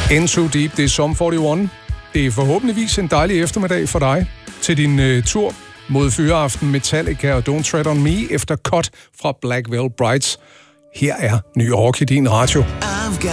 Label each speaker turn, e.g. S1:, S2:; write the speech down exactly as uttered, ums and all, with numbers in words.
S1: In Too Deep, det er Sum enogfyrre. Det er forhåbentligvis en dejlig eftermiddag for dig til din uh, tur mod fyreaften Metallica og Don't Tread On Me efter Cut fra Black Veil Brides. Her er New York i din radio.